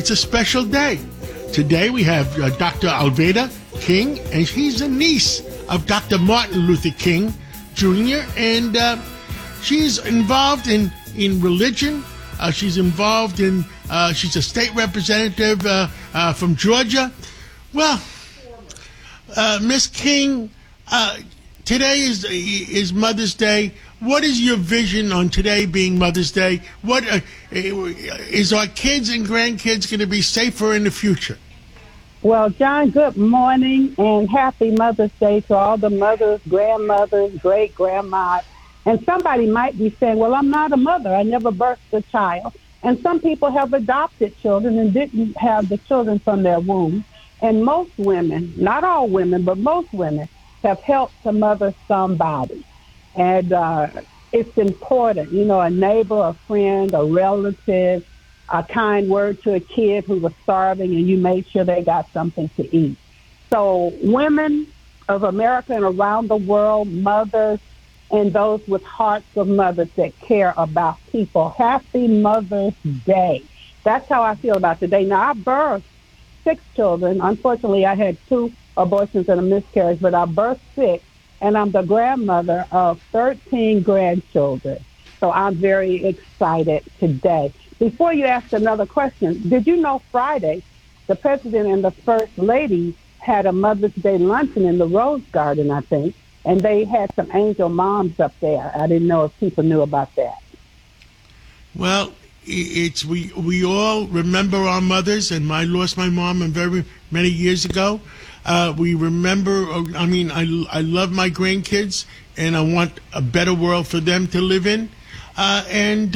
it's a special day. Today we have Dr. Alveda King, and she's a niece of Dr. Martin Luther King Jr., and she's involved in religion. She's involved in, she's a state representative from Georgia. Well, Miss King, today is Mother's Day. What is your vision on today being Mother's Day? What is our kids and grandkids going to be safer in the future? Well, John, good morning and happy Mother's Day to all the mothers, grandmothers, great-grandmas. And somebody might be saying, well, I'm not a mother. I never birthed a child. And some people have adopted children and didn't have the children from their womb. And most women, not all women, but most women have helped to mother somebody. And it's important, you know, a neighbor, a friend, a relative, a kind word to a kid who was starving and you made sure they got something to eat. So women of America and around the world, mothers, and those with hearts of mothers that care about people, happy Mother's Day. That's how I feel about today. Now, I birthed 6 children. Unfortunately, I had 2 abortions and a miscarriage, but I birthed 6. And I'm the grandmother of 13 grandchildren. So I'm very excited today. Before you ask another question, did you know Friday, the president and the first lady had a Mother's Day luncheon in the Rose Garden, I think, and they had some angel moms up there. I didn't know if people knew about that. Well, it's we all remember our mothers, and I lost my mom very many years ago. We remember, I mean, I love my grandkids, and I want a better world for them to live in. And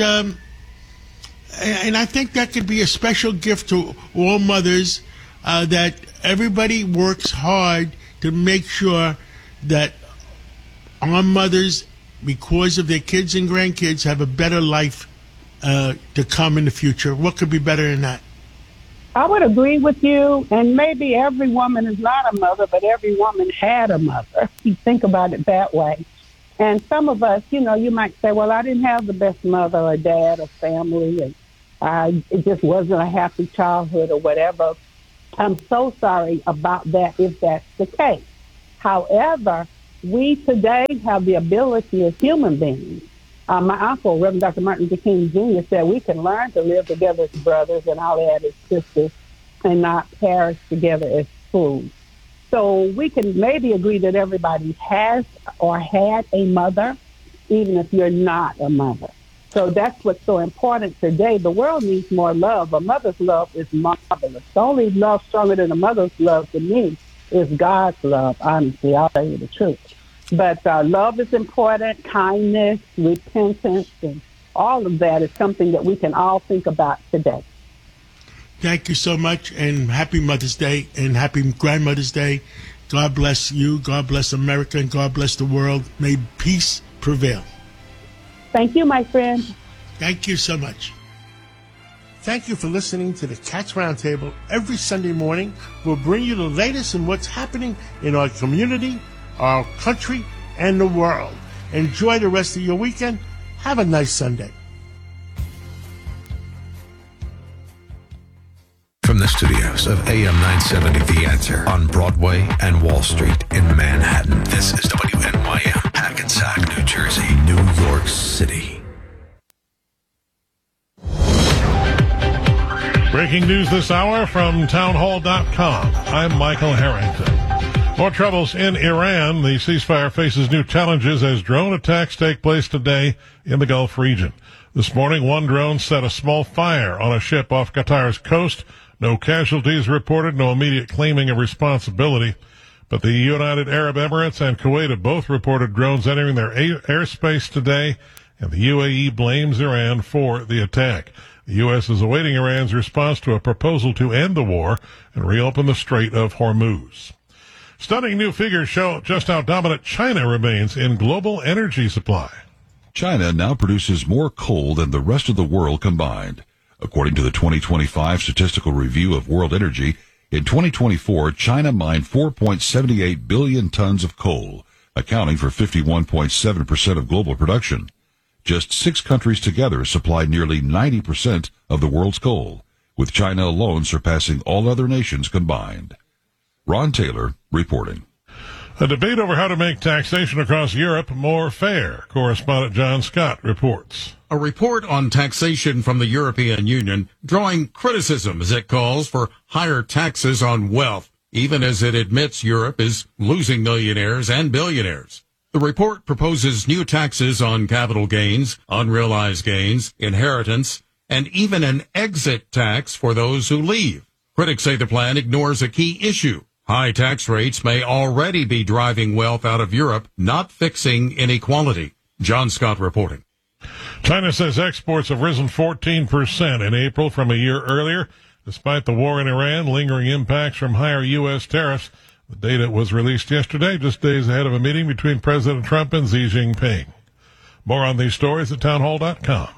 I think that could be a special gift to all mothers, that everybody works hard to make sure that our mothers, because of their kids and grandkids, have a better life to come in the future. What could be better than that? I would agree with you, and maybe every woman is not a mother, but every woman had a mother. You think about it that way. And some of us, you know, you might say, well, I didn't have the best mother or dad or family, and it just wasn't a happy childhood or whatever. I'm so sorry about that if that's the case. However, we today have the ability as human beings. My uncle, Reverend Dr. Martin Luther King Jr., said we can learn to live together as brothers, and I'll add as sisters, and not perish together as fools. So we can maybe agree that everybody has or had a mother, even if you're not a mother. So that's what's so important today. The world needs more love. A mother's love is marvelous. The only love stronger than a mother's love to me is God's love, honestly. I'll tell you the truth. But love is important, kindness, repentance, and all of that is something that we can all think about today. Thank you so much, and happy Mother's Day, and happy Grandmother's Day. God bless you, God bless America, and God bless the world. May peace prevail. Thank you, my friend. Thank you so much. Thank you for listening to the Cats Roundtable. Every Sunday morning, we'll bring you the latest in what's happening in our community, our country, and the world. Enjoy the rest of your weekend. Have a nice Sunday. From the studios of AM 970 The Answer on Broadway and Wall Street in Manhattan, this is WNYM, Hackensack, New Jersey, New York City. Breaking news this hour from townhall.com. I'm Michael Harrington. More troubles in Iran. The ceasefire faces new challenges as drone attacks take place today in the Gulf region. This morning, one drone set a small fire on a ship off Qatar's coast. No casualties reported, no immediate claiming of responsibility. But the United Arab Emirates and Kuwait have both reported drones entering their airspace today, and the UAE blames Iran for the attack. The U.S. is awaiting Iran's response to a proposal to end the war and reopen the Strait of Hormuz. Stunning new figures show just how dominant China remains in global energy supply. China now produces more coal than the rest of the world combined. According to the 2025 Statistical Review of World Energy, in 2024, China mined 4.78 billion tons of coal, accounting for 51.7% of global production. Just 6 countries together supply nearly 90% of the world's coal, with China alone surpassing all other nations combined. Ron Taylor reporting. A debate over how to make taxation across Europe more fair. Correspondent John Scott reports. A report on taxation from the European Union drawing criticism as it calls for higher taxes on wealth, even as it admits Europe is losing millionaires and billionaires. The report proposes new taxes on capital gains, unrealized gains, inheritance, and even an exit tax for those who leave. Critics say the plan ignores a key issue. High tax rates may already be driving wealth out of Europe, not fixing inequality. John Scott reporting. China says exports have risen 14% in April from a year earlier, despite the war in Iran, lingering impacts from higher U.S. tariffs. The data was released yesterday, just days ahead of a meeting between President Trump and Xi Jinping. More on these stories at townhall.com.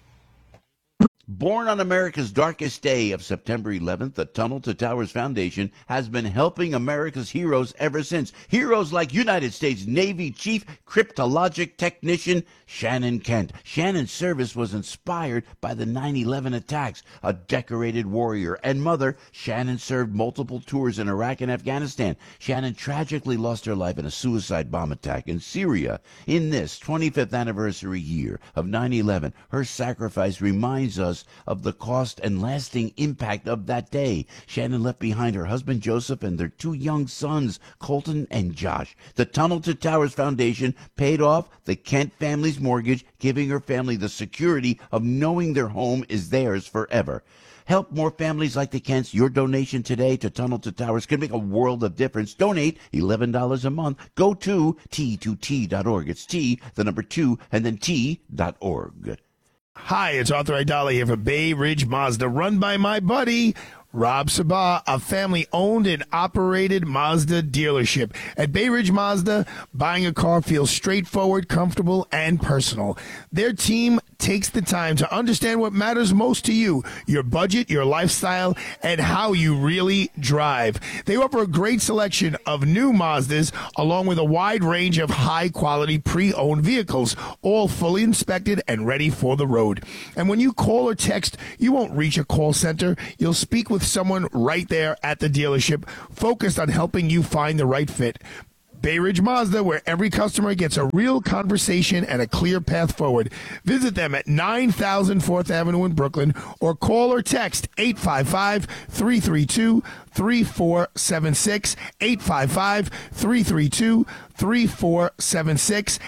Born on America's darkest day of September 11th, the Tunnel to Towers Foundation has been helping America's heroes ever since. Heroes like United States Navy Chief Cryptologic Technician Shannon Kent. Shannon's service was inspired by the 9/11 attacks. A decorated warrior and mother, Shannon served multiple tours in Iraq and Afghanistan. Shannon tragically lost her life in a suicide bomb attack in Syria. In this 25th anniversary year of 9/11, her sacrifice reminds us of the cost and lasting impact of that day. Shannon left behind her husband Joseph and their two young sons, Colton and Josh. The Tunnel to Towers Foundation paid off the Kent family's mortgage, giving her family the security of knowing their home is theirs forever. Help more families like the Kents. Your donation today to Tunnel to Towers can make a world of difference. Donate $11 a month. Go to T2T.org. It's T, the number 2, and then T.org. Hi, it's Arthur Aidala here for Bay Ridge Mazda, run by my buddy, Rob Sabah, a family-owned and operated Mazda dealership. At Bay Ridge Mazda, buying a car feels straightforward, comfortable, and personal. Their team takes the time to understand what matters most to you, your budget, your lifestyle, and how you really drive. They offer a great selection of new Mazdas, along with a wide range of high-quality pre-owned vehicles, all fully inspected and ready for the road. And when you call or text, you won't reach a call center. You'll speak with someone right there at the dealership, focused on helping you find the right fit. Bay Ridge Mazda, where every customer gets a real conversation and a clear path forward. Visit them at 9000 4th Avenue in Brooklyn, or call or text 855-332-3476, 855-332-3476,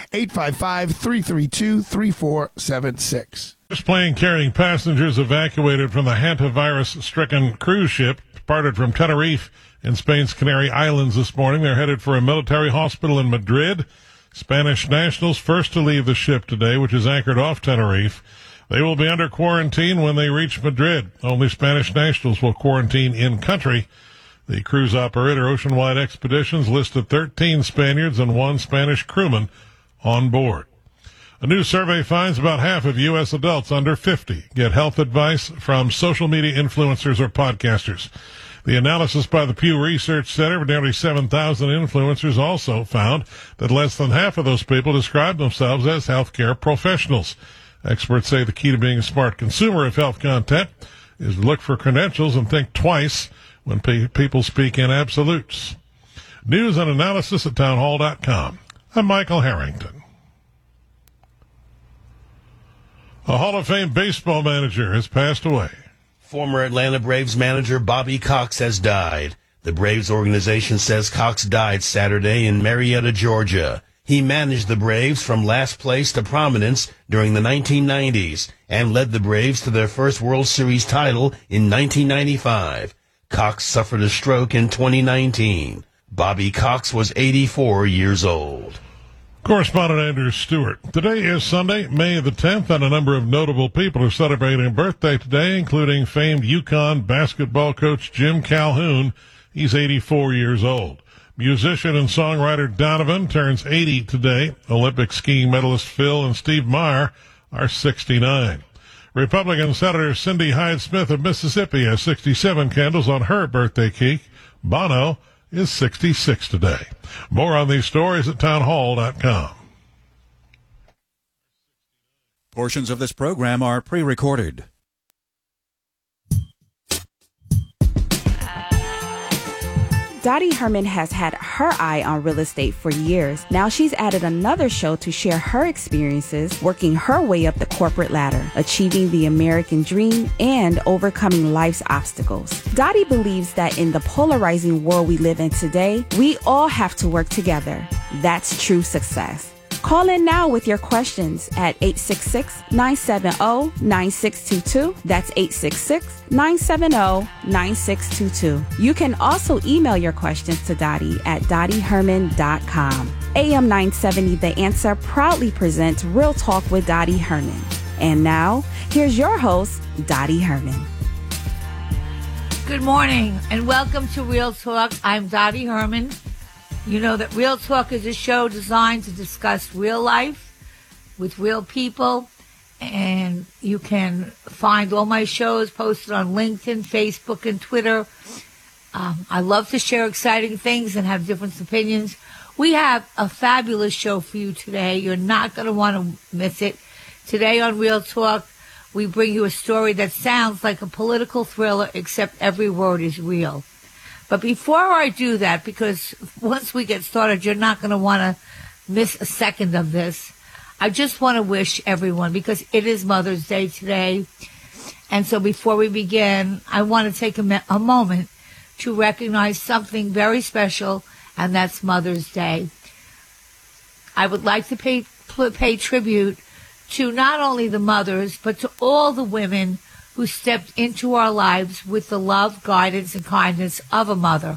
855-332-3476. This plane carrying passengers evacuated from the hantavirus-stricken cruise ship departed from Tenerife in Spain's Canary Islands this morning. They're headed for a military hospital in Madrid. Spanish nationals first to leave the ship today, which is anchored off Tenerife. They will be under quarantine when they reach Madrid. Only Spanish nationals will quarantine in country. The cruise operator, Oceanwide Expeditions, listed 13 Spaniards and 1 Spanish crewman on board. A new survey finds about half of U.S. adults under 50 get health advice from social media influencers or podcasters. The analysis by the Pew Research Center of nearly 7,000 influencers also found that less than half of those people describe themselves as healthcare professionals. Experts say the key to being a smart consumer of health content is to look for credentials and think twice when people speak in absolutes. News and analysis at townhall.com. I'm Michael Harrington. A Hall of Fame baseball manager has passed away. Former Atlanta Braves manager Bobby Cox has died. The Braves organization says Cox died Saturday in Marietta, Georgia. He managed the Braves from last place to prominence during the 1990s and led the Braves to their first World Series title in 1995. Cox suffered a stroke in 2019. Bobby Cox was 84 years old. Correspondent Andrew Stewart. Today is Sunday, May the 10th, and a number of notable people are celebrating a birthday today, including famed UConn basketball coach Jim Calhoun. He's 84 years old. Musician and songwriter Donovan turns 80 today. Olympic skiing medalist Phil and Steve Meyer are 69. Republican Senator Cindy Hyde-Smith of Mississippi has 67 candles on her birthday cake. Bono is 66 today. More on these stories at townhall.com. Portions of this program are pre-recorded. Dottie Herman has had her eye on real estate for years. Now she's added another show to share her experiences working her way up the corporate ladder, achieving the American dream, and overcoming life's obstacles. Dottie believes that in the polarizing world we live in today, we all have to work together. That's true success. Call in now with your questions at 866-970-9622. That's 866-970-9622. You can also email your questions to Dottie at dottieherman.com. AM 970 The Answer proudly presents Real Talk with Dottie Herman. And now, here's your host, Dottie Herman. Good morning and welcome to Real Talk. I'm Dottie Herman. You know that Real Talk is a show designed to discuss real life with real people, and you can find all my shows posted on LinkedIn, Facebook, and Twitter. I love to share exciting things and have different opinions. We have a fabulous show for you today. You're not going to want to miss it. Today on Real Talk, we bring you a story that sounds like a political thriller, except every word is real. But before I do that, because once we get started, you're not going to want to miss a second of this, I just want to wish everyone, because it is Mother's Day today, and so before we begin, I want to take a moment to recognize something very special, and that's Mother's Day. I would like to pay tribute to not only the mothers, but to all the women who stepped into our lives with the love, guidance, and kindness of a mother.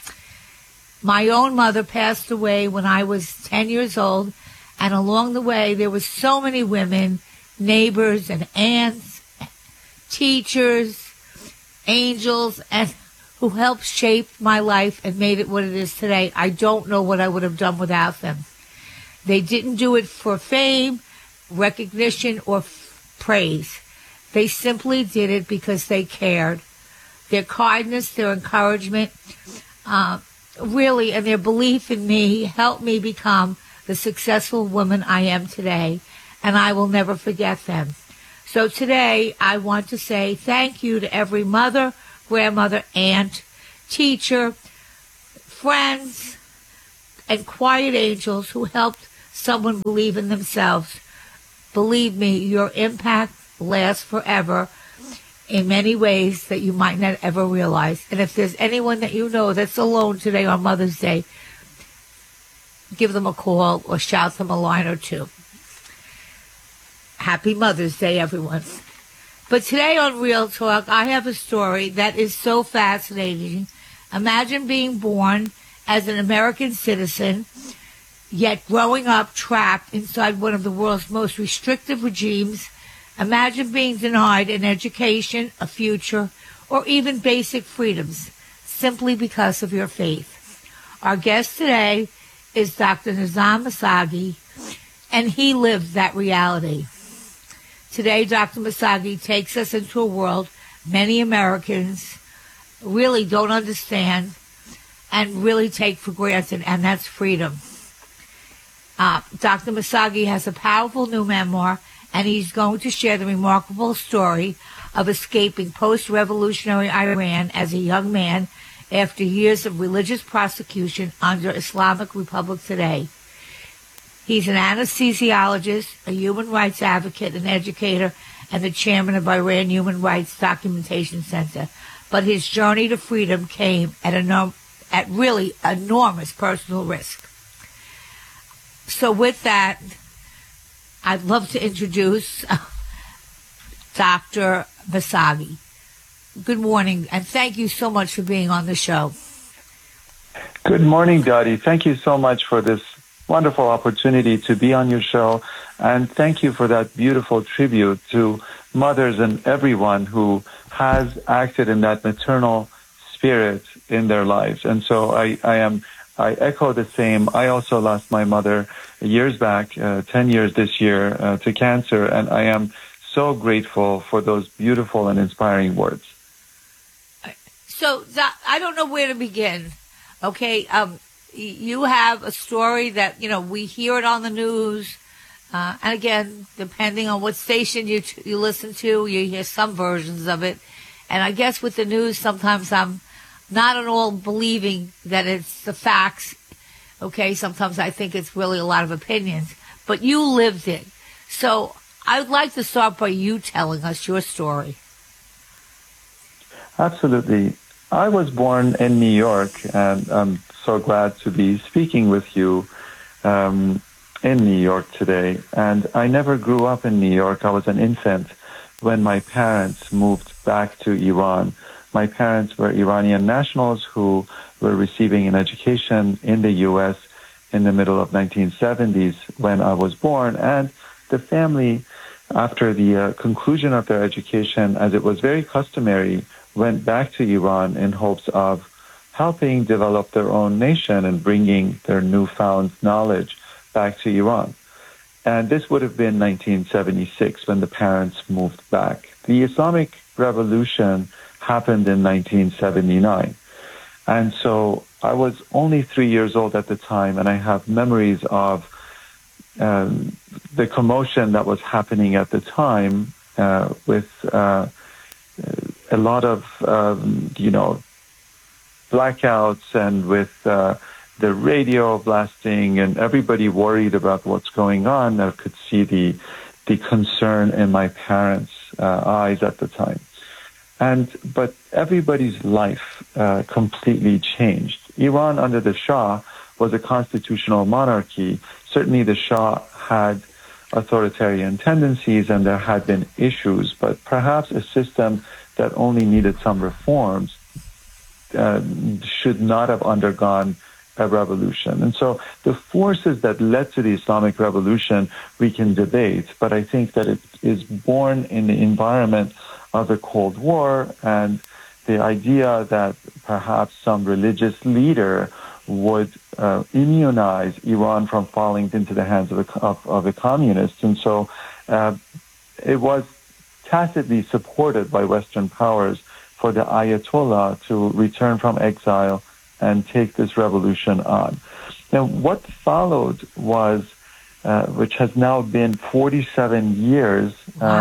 My own mother passed away when I was 10 years old, and along the way there were so many women, neighbors and aunts, teachers, angels, and who helped shape my life and made it what it is today. I don't know what I would have done without them. They didn't do it for fame, recognition, or praise. They simply did it because they cared. Their kindness, their encouragement, really, and their belief in me helped me become the successful woman I am today, and I will never forget them. So today, I want to say thank you to every mother, grandmother, aunt, teacher, friends, and quiet angels who helped someone believe in themselves. Believe me, your impact lasts forever in many ways that you might not ever realize. And if there's anyone that you know that's alone today on Mother's Day, give them a call or shout them a line or two. Happy Mother's Day, everyone. But today on Real Talk, I have a story that is so fascinating. Imagine being born as an American citizen, yet growing up trapped inside one of the world's most restrictive regimes. Imagine being denied an education, a future, or even basic freedoms simply because of your faith. Our guest today is Dr. Nizam Massaghi, and he lived that reality. Today, Dr. Massaghi takes us into a world many Americans really don't understand and really take for granted, and that's freedom. Dr. Massaghi has a powerful new memoir, and he's going to share the remarkable story of escaping post-revolutionary Iran as a young man after years of religious persecution under Islamic Republic today. He's an anesthesiologist, a human rights advocate, an educator, and the chairman of Iran Human Rights Documentation Center. But his journey to freedom came at really enormous personal risk. So with that, I'd love to introduce Dr. Massaghi. Good morning, and thank you so much for being on the show. Good morning, Dottie. Thank you so much for this wonderful opportunity to be on your show, and thank you for that beautiful tribute to mothers and everyone who has acted in that maternal spirit in their lives. And so I echo the same. I also lost my mother years back, 10 years this year, to cancer, and I am so grateful for those beautiful and inspiring words. So I don't know where to begin. Okay, you have a story that, we hear it on the news, and again, depending on what station you listen to, you hear some versions of it. And I guess with the news, sometimes I'm not at all believing that it's the facts. Okay, sometimes I think it's really a lot of opinions, but you lived it. So I would like to start by you telling us your story. Absolutely. I was born in New York, and I'm so glad to be speaking with you in New York today. And I never grew up in New York. I was an infant when my parents moved back to Iran. My parents were Iranian nationals who were receiving an education in the U.S. in the middle of 1970s when I was born. And the family, after the conclusion of their education, as it was very customary, went back to Iran in hopes of helping develop their own nation and bringing their newfound knowledge back to Iran. And this would have been 1976 when the parents moved back. The Islamic Revolution happened in 1979. And so I was only 3 years old at the time, and I have memories of the commotion that was happening at the time with a lot of, blackouts and with the radio blasting and everybody worried about what's going on. I could see the concern in my parents' eyes at the time. But everybody's life completely changed. Iran under the Shah was a constitutional monarchy. Certainly the Shah had authoritarian tendencies and there had been issues, but perhaps a system that only needed some reforms should not have undergone a revolution. And so the forces that led to the Islamic Revolution we can debate, but I think that it is born in the environment of the Cold War and the idea that perhaps some religious leader would immunize Iran from falling into the hands of the communists. And so it was tacitly supported by Western powers for the Ayatollah to return from exile and take this revolution on. Now, what followed was, which has now been 47 years,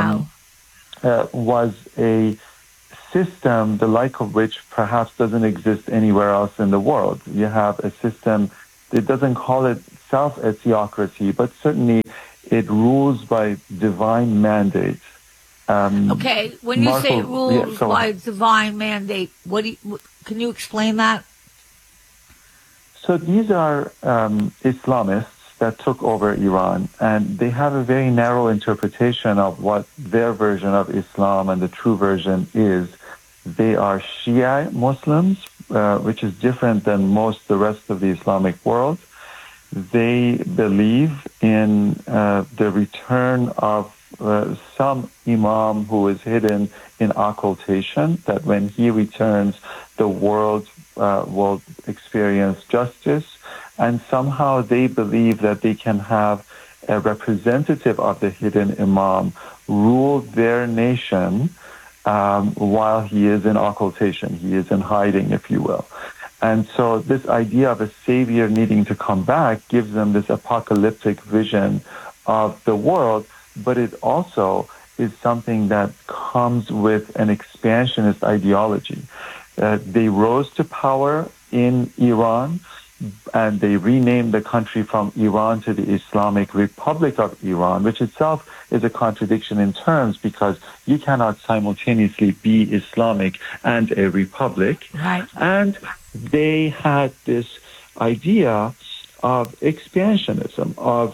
was a system the like of which perhaps doesn't exist anywhere else in the world. You have a system that doesn't call itself a theocracy, but certainly it rules by divine mandate. Okay, when you say rules by divine mandate, can you explain that? So these are Islamists that took over Iran, and they have a very narrow interpretation of what their version of Islam and the true version is. They are Shia Muslims, which is different than most the rest of the Islamic world. They believe in the return of some imam who is hidden in occultation, that when he returns, the world will experience justice. And somehow they believe that they can have a representative of the hidden imam rule their nation while he is in occultation. He is in hiding, if you will. And so this idea of a savior needing to come back gives them this apocalyptic vision of the world, but it also is something that comes with an expansionist ideology. They rose to power in Iran, and they renamed the country from Iran to the Islamic Republic of Iran, which itself is a contradiction in terms because you cannot simultaneously be Islamic and a republic. Right. And they had this idea of expansionism, of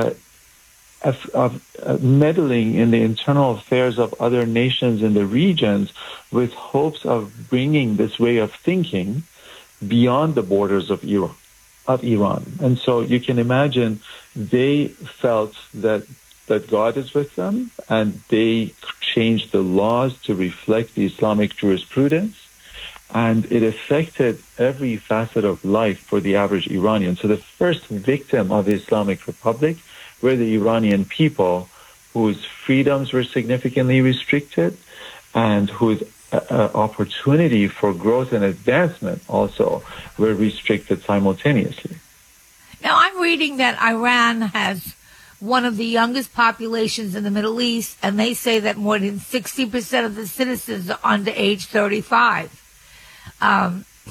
meddling in the internal affairs of other nations in the regions with hopes of bringing this way of thinking beyond the borders of Iran. And so you can imagine they felt that God is with them, and they changed the laws to reflect the Islamic jurisprudence, and it affected every facet of life for the average Iranian. So the first victim of the Islamic Republic were the Iranian people, whose freedoms were significantly restricted and whose opportunity for growth and advancement also were restricted simultaneously. Now, I'm reading that Iran has one of the youngest populations in the Middle East, and they say that more than 60% of the citizens are under age 35.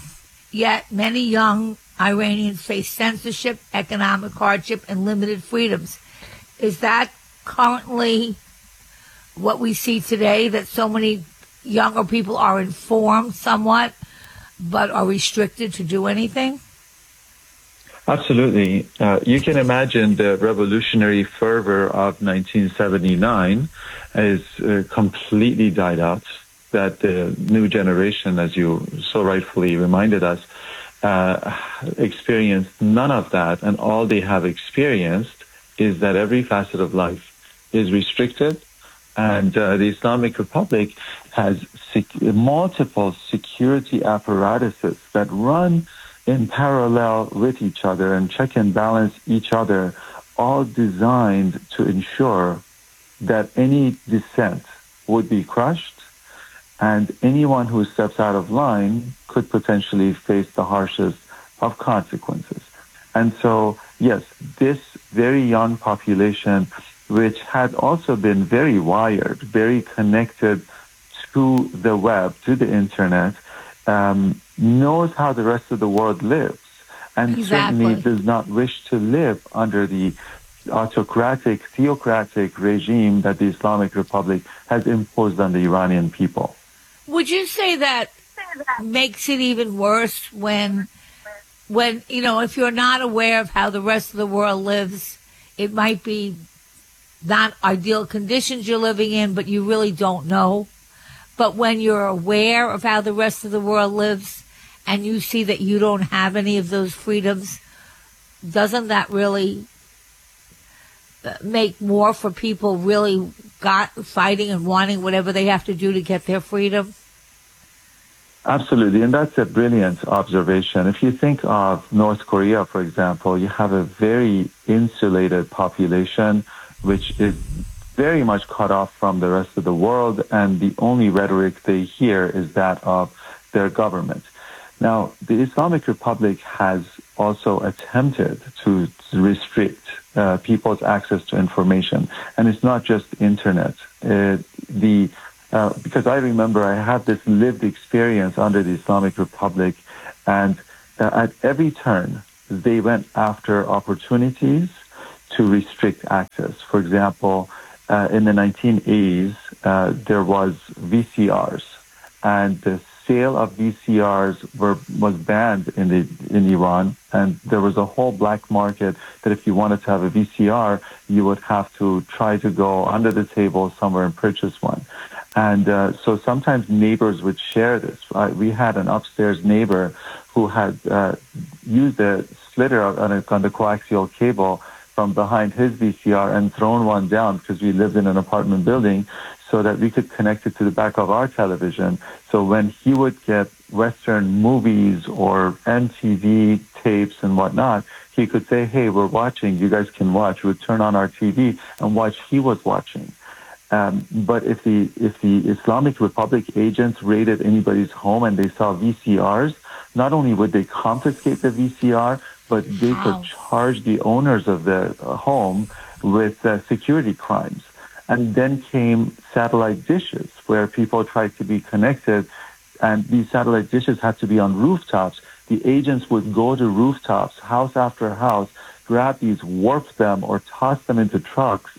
Yet many young Iranians face censorship, economic hardship, and limited freedoms. Is that currently what we see today, that so many younger people are informed somewhat, but are restricted to do anything? Absolutely. You can imagine the revolutionary fervor of 1979 is completely died out, that the new generation, as you so rightfully reminded us, experienced none of that, and all they have experienced is that every facet of life is restricted, and the Islamic Republic has multiple security apparatuses that run in parallel with each other and check and balance each other, all designed to ensure that any dissent would be crushed, and anyone who steps out of line could potentially face the harshest of consequences. And so, yes, this very young population, which had also been very wired, very connected to the web, to the internet, knows how the rest of the world lives, and certainly does not wish to live under the autocratic, theocratic regime that the Islamic Republic has imposed on the Iranian people. Would you say that makes it even worse when, you know, if you're not aware of how the rest of the world lives, it might be not ideal conditions you're living in, but you really don't know. But when you're aware of how the rest of the world lives and you see that you don't have any of those freedoms, doesn't that really make more for people really fighting and wanting whatever they have to do to get their freedom? Absolutely, and that's a brilliant observation. If you think of North Korea, for example, you have a very insulated population, which is very much cut off from the rest of the world, and the only rhetoric they hear is that of their government. Now, the Islamic Republic has also attempted to restrict people's access to information, and it's not just internet. Because I remember I had this lived experience under the Islamic Republic, and at every turn, they went after opportunities to restrict access. For example, in the 1980s, there was VCRs, and the sale of VCRs was banned in Iran, and there was a whole black market that if you wanted to have a VCR, you would have to try to go under the table somewhere and purchase one. And so sometimes neighbors would share this. We had an upstairs neighbor who had used a slitter on the coaxial cable from behind his VCR and thrown one down, because we lived in an apartment building, so that we could connect it to the back of our television. So when he would get Western movies or MTV tapes and whatnot, he could say, "Hey, we're watching, you guys can watch." We would turn on our TV and watch he was watching. But if the Islamic Republic agents raided anybody's home and they saw VCRs, not only would they confiscate the VCR, but they could charge the owners of the home with security crimes. And then came satellite dishes, where people tried to be connected, and these satellite dishes had to be on rooftops. The agents would go to rooftops, house after house, grab these, warp them, or toss them into trucks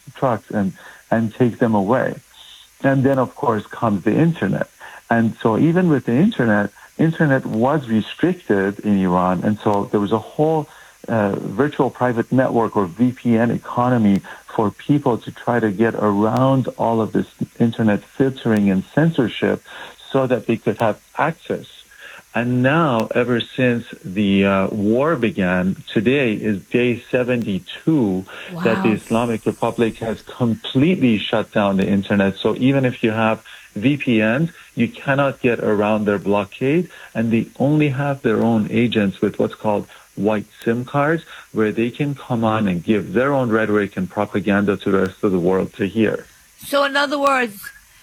and take them away. And then, of course, comes the internet. And so even with the internet was restricted in Iran. And so there was a whole virtual private network, or VPN economy, for people to try to get around all of this internet filtering and censorship so that they could have access. And now, ever since the war began, today is day 72 that the Islamic Republic has completely shut down the internet. So even if you have VPNs, you cannot get around their blockade, and they only have their own agents with what's called white SIM cards, where they can come on and give their own rhetoric and propaganda to the rest of the world to hear. So in other words,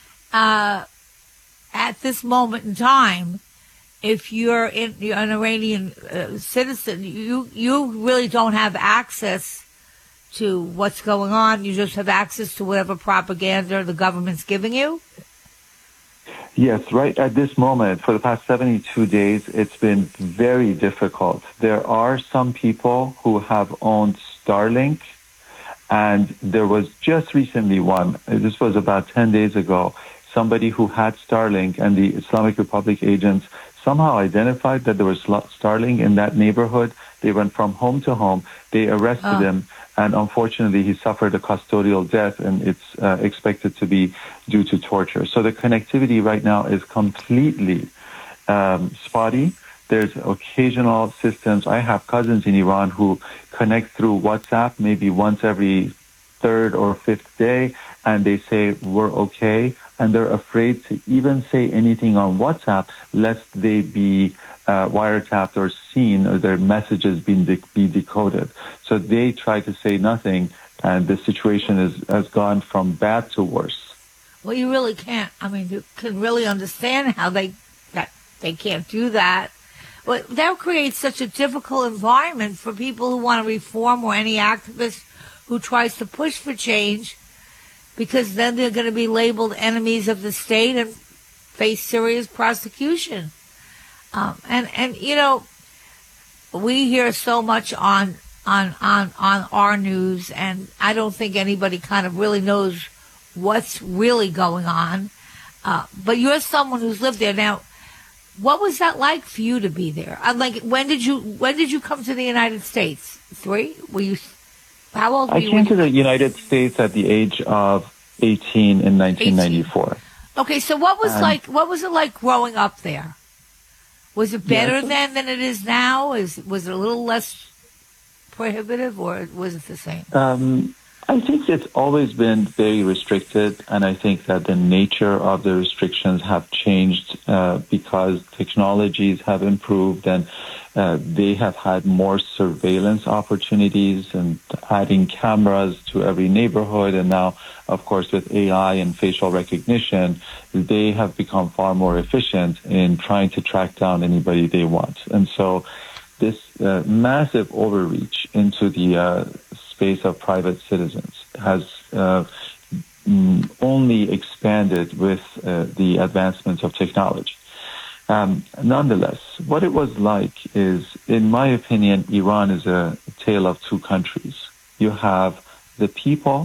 at this moment in time, if you're an Iranian citizen, you really don't have access to what's going on. You just have access to whatever propaganda the government's giving you? Yes, right at this moment, for the past 72 days, it's been very difficult. There are some people who have owned Starlink, and there was just recently one, this was about 10 days ago, somebody who had Starlink, and the Islamic Republic agents somehow identified that there was Starlink in that neighborhood. They went from home to home. They arrested him, and unfortunately, he suffered a custodial death, and it's expected to be due to torture. So the connectivity right now is completely spotty. There's occasional systems. I have cousins in Iran who connect through WhatsApp maybe once every third or fifth day, and they say, we're okay. And they're afraid to even say anything on WhatsApp lest they be wiretapped or seen, or their messages be decoded. So they try to say nothing, and the situation has gone from bad to worse. Well, you really can't. I mean, you can really understand how they can't do that. But that creates such a difficult environment for people who want to reform, or any activist who tries to push for change, because then they're going to be labeled enemies of the state and face serious prosecution. And you know, we hear so much on our news, and I don't think anybody kind of really knows what's really going on. But you're someone who's lived there now. What was that like for you to be there? Like, when did you come to the United States? 3? Were you? How old were you? I came to the United States at the age of 18 in 1994. 18. Okay, so what was it like growing up there? Was it better then than it is now? Was it a little less prohibitive, or was it the same? I think it's always been very restricted, and I think that the nature of the restrictions have changed because technologies have improved, and they have had more surveillance opportunities and adding cameras to every neighborhood. And now, of course, with AI and facial recognition, they have become far more efficient in trying to track down anybody they want. And so this massive overreach into the space of private citizens has only expanded with the advancements of technology. Nonetheless, what it was like is, in my opinion, Iran is a tale of two countries. You have the people